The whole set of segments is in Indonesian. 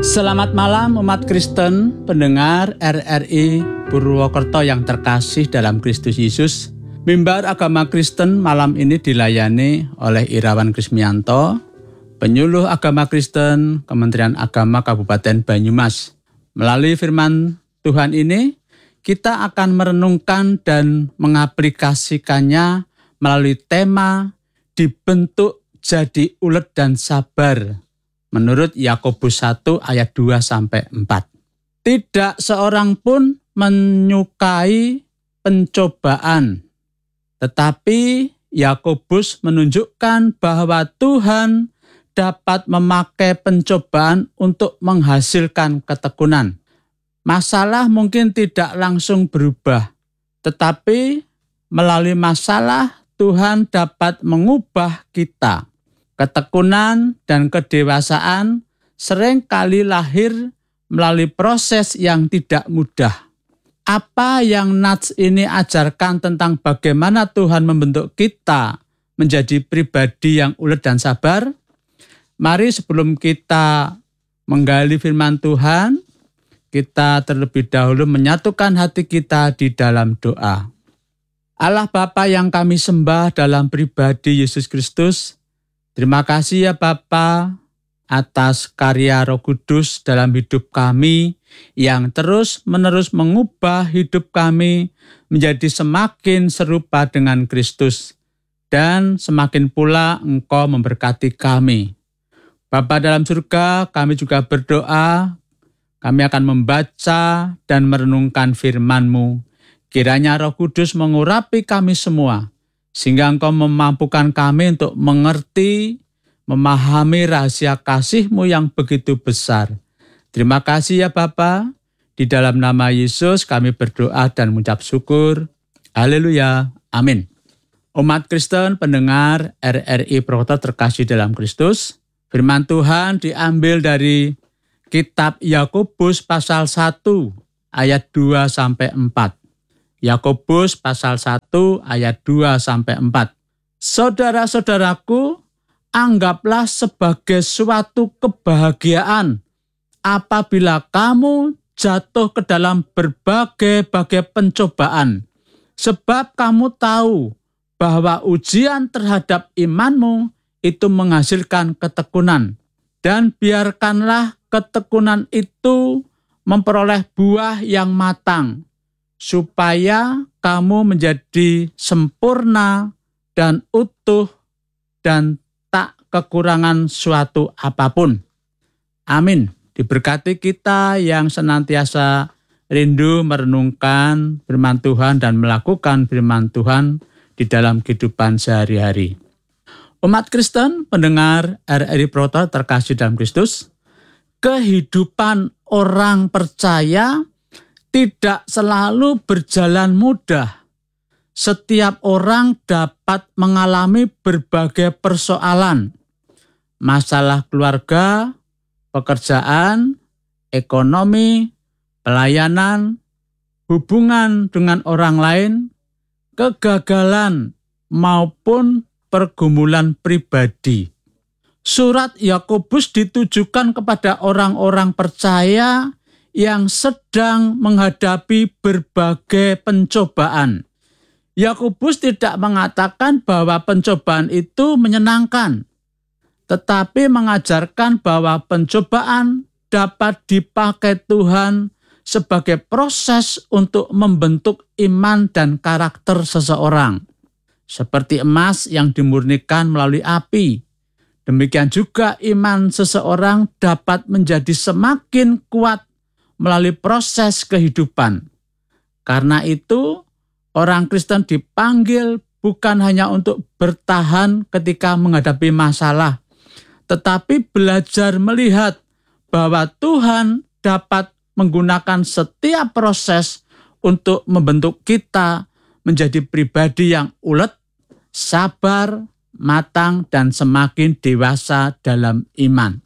Selamat malam umat Kristen, pendengar RRI Purwokerto yang terkasih dalam Kristus Yesus. Mimbar Agama Kristen malam ini dilayani oleh Irawan Krismianto, penyuluh agama Kristen Kementerian Agama Kabupaten Banyumas. Melalui firman Tuhan ini, kita akan merenungkan dan mengaplikasikannya melalui tema dibentuk jadi ulet dan sabar. Menurut Yakobus 1 ayat 2-4. Tidak seorang pun menyukai pencobaan. Tetapi Yakobus menunjukkan bahwa Tuhan dapat memakai pencobaan untuk menghasilkan ketekunan. Masalah mungkin tidak langsung berubah. Tetapi melalui masalah Tuhan dapat mengubah kita. Ketekunan dan kedewasaan sering kali lahir melalui proses yang tidak mudah. Apa yang Nats ini ajarkan tentang bagaimana Tuhan membentuk kita menjadi pribadi yang ulet dan sabar? Mari sebelum kita menggali firman Tuhan, kita terlebih dahulu menyatukan hati kita di dalam doa. Allah Bapa yang kami sembah dalam pribadi Yesus Kristus, terima kasih ya Bapa atas karya Roh Kudus dalam hidup kami yang terus-menerus mengubah hidup kami menjadi semakin serupa dengan Kristus dan semakin pula Engkau memberkati kami. Bapa dalam surga, kami juga berdoa, kami akan membaca dan merenungkan firman-Mu. Kiranya Roh Kudus mengurapi kami semua, sehingga Engkau memampukan kami untuk mengerti, memahami rahasia kasih-Mu yang begitu besar. Terima kasih ya Bapa. Di dalam nama Yesus kami berdoa dan mengucap syukur. Haleluya. Amin. Umat Kristen pendengar RRI Purwokerto terkasih dalam Kristus. Firman Tuhan diambil dari kitab Yakobus pasal 1 ayat 2-4. Yakobus pasal 1 ayat 2-4. Saudara-saudaraku, anggaplah sebagai suatu kebahagiaan apabila kamu jatuh ke dalam berbagai-bagai pencobaan. Sebab kamu tahu bahwa ujian terhadap imanmu itu menghasilkan ketekunan. Dan biarkanlah ketekunan itu memperoleh buah yang matang, supaya kamu menjadi sempurna dan utuh dan tak kekurangan suatu apapun. Amin. Diberkati kita yang senantiasa rindu merenungkan firman Tuhan dan melakukan firman Tuhan di dalam kehidupan sehari-hari. Umat Kristen, pendengar RRI Purwokerto terkasih dalam Kristus, kehidupan orang percaya tidak selalu berjalan mudah. Setiap orang dapat mengalami berbagai persoalan. Masalah keluarga, pekerjaan, ekonomi, pelayanan, hubungan dengan orang lain, kegagalan maupun pergumulan pribadi. Surat Yakobus ditujukan kepada orang-orang percaya yang sedang menghadapi berbagai pencobaan. Yakobus tidak mengatakan bahwa pencobaan itu menyenangkan, tetapi mengajarkan bahwa pencobaan dapat dipakai Tuhan sebagai proses untuk membentuk iman dan karakter seseorang. Seperti emas yang dimurnikan melalui api, demikian juga iman seseorang dapat menjadi semakin kuat melalui proses kehidupan. Karena itu, orang Kristen dipanggil bukan hanya untuk bertahan ketika menghadapi masalah, tetapi belajar melihat bahwa Tuhan dapat menggunakan setiap proses untuk membentuk kita menjadi pribadi yang ulet, sabar, matang, dan semakin dewasa dalam iman.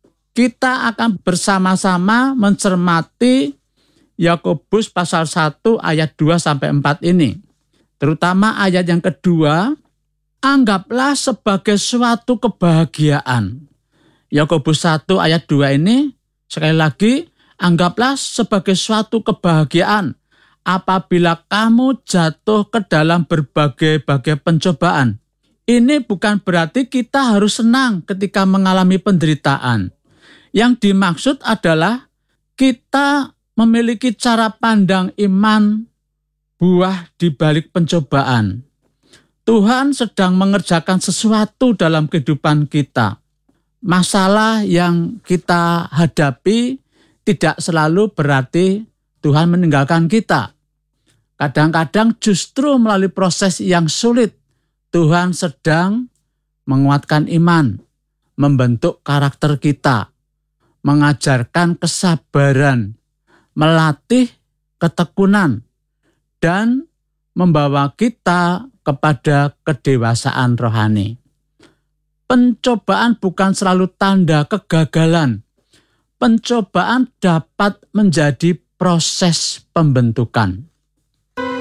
Kita akan bersama-sama mencermati Yakobus pasal 1 ayat 2-4 ini. Terutama ayat yang kedua, anggaplah sebagai suatu kebahagiaan. Yakobus 1 ayat 2 ini Sekali lagi, anggaplah sebagai suatu kebahagiaan apabila kamu jatuh ke dalam berbagai-bagai pencobaan. Ini bukan berarti kita harus senang ketika mengalami penderitaan. Yang dimaksud adalah kita memiliki cara pandang iman buah di balik pencobaan. Tuhan sedang mengerjakan sesuatu dalam kehidupan kita. Masalah yang kita hadapi tidak selalu berarti Tuhan meninggalkan kita. Kadang-kadang justru melalui proses yang sulit, Tuhan sedang menguatkan iman, membentuk karakter kita, mengajarkan kesabaran, melatih ketekunan, dan membawa kita kepada kedewasaan rohani. Pencobaan bukan selalu tanda kegagalan. Pencobaan dapat menjadi proses pembentukan.